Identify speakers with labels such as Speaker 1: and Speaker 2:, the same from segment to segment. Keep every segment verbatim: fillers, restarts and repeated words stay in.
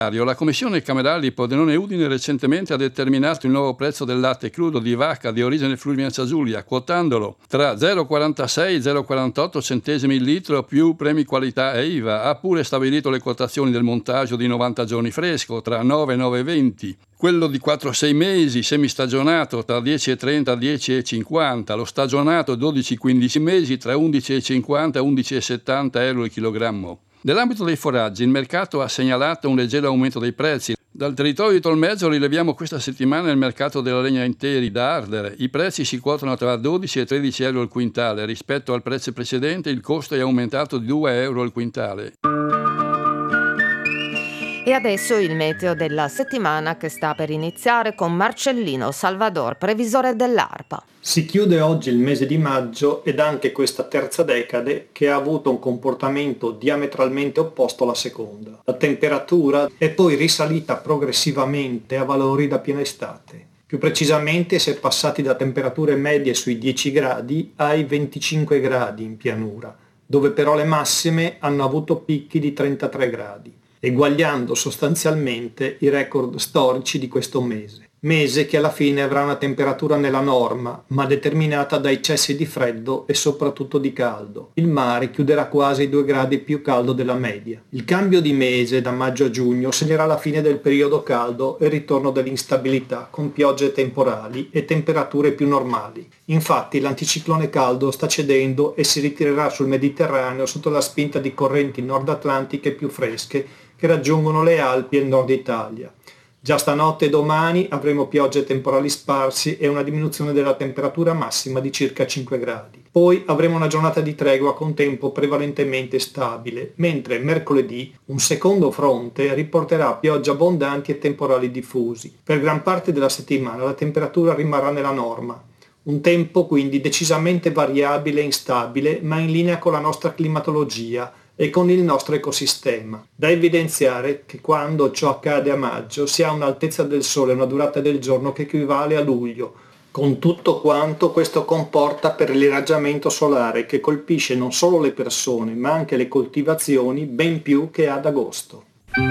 Speaker 1: La Commissione Camerale di Pordenone Udine recentemente ha determinato il nuovo prezzo del latte crudo di vacca di origine Friuli Venezia Giulia, quotandolo tra zero virgola quarantasei e zero virgola quarantotto centesimi il litro più premi qualità e I V A. Ha pure stabilito le quotazioni del montaggio di novanta giorni fresco tra nove e nove virgola venti, quello di quattro sei mesi semistagionato tra dieci e trenta e dieci e cinquanta, lo stagionato dodici quindici mesi tra undici e cinquanta e undici e settanta euro il chilogrammo. Nell'ambito dei foraggi, il mercato ha segnalato un leggero aumento dei prezzi. Dal territorio di Tolmezzo rileviamo questa settimana il mercato della legna interi da ardere. I prezzi si quotano tra dodici e tredici euro al quintale. Rispetto al prezzo precedente il costo è aumentato di due euro al quintale.
Speaker 2: E adesso il meteo della settimana che sta per iniziare con Marcellino Salvador, previsore dell'ARPA.
Speaker 3: Si chiude oggi il mese di maggio ed anche questa terza decade che ha avuto un comportamento diametralmente opposto alla seconda. La temperatura è poi risalita progressivamente a valori da piena estate. Più precisamente si è passati da temperature medie sui dieci gradi ai venticinque gradi in pianura, dove però le massime hanno avuto picchi di trentatré gradi, eguagliando sostanzialmente i record storici di questo mese. Mese che alla fine avrà una temperatura nella norma, ma determinata da eccessi di freddo e soprattutto di caldo. Il mare chiuderà quasi due gradi più caldo della media. Il cambio di mese da maggio a giugno segnerà la fine del periodo caldo e il ritorno dell'instabilità, con piogge temporali e temperature più normali. Infatti l'anticiclone caldo sta cedendo e si ritirerà sul Mediterraneo sotto la spinta di correnti nord-atlantiche più fresche che raggiungono le Alpi e il nord Italia. Già stanotte e domani avremo piogge temporali sparsi e una diminuzione della temperatura massima di circa cinque gradi. Poi avremo una giornata di tregua con tempo prevalentemente stabile, mentre mercoledì un secondo fronte riporterà piogge abbondanti e temporali diffusi. Per gran parte della settimana la temperatura rimarrà nella norma. Un tempo quindi decisamente variabile e instabile, ma in linea con la nostra climatologia e con il nostro ecosistema. Da evidenziare che quando ciò accade a maggio si ha un'altezza del sole e una durata del giorno che equivale a luglio, con tutto quanto questo comporta per l'irraggiamento solare che colpisce non solo le persone ma anche le coltivazioni ben più che ad agosto.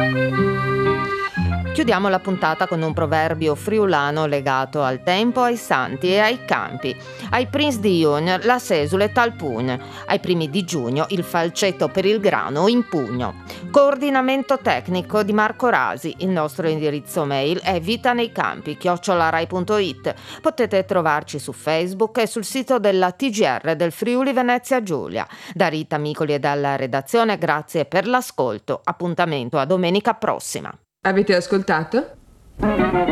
Speaker 2: Chiudiamo la puntata con un proverbio friulano legato al tempo, ai santi e ai campi. Ai prins di iun la sesule tal pugn, ai primi di giugno il falcetto per il grano in pugno. Coordinamento tecnico di Marco Rasi. Il nostro indirizzo mail è vitaneiCampi chiocciola rai punto it. Potete trovarci su Facebook e sul sito della T G R del Friuli Venezia Giulia. Da Rita Micoli e dalla redazione grazie per l'ascolto. Appuntamento a domenica prossima.
Speaker 4: Avete ascoltato?